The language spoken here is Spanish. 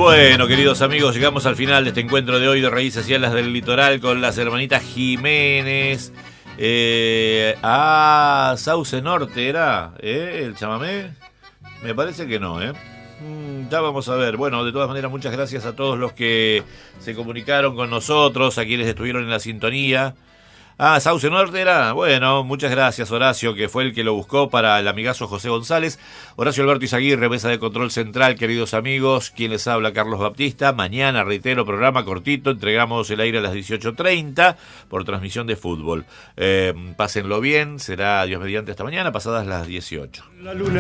Bueno, queridos amigos, llegamos al final de este encuentro de hoy de Raíces y Alas del Litoral con las hermanitas Jiménez. Sauce Norte era, el chamamé. Me parece que no, ya vamos a ver. Bueno, de todas maneras, muchas gracias a todos los que se comunicaron con nosotros, a quienes estuvieron en la sintonía. Sauce Norte era. Bueno, muchas gracias, Horacio, que fue el que lo buscó para el amigazo José González. Horacio Alberto Izaguirre, mesa de control central, queridos amigos. Quien les habla, Carlos Baptista. Mañana, reitero, programa cortito. Entregamos el aire a las 18:30 por transmisión de fútbol. Pásenlo bien. Será, Dios mediante, hasta mañana, pasadas las 18. La luna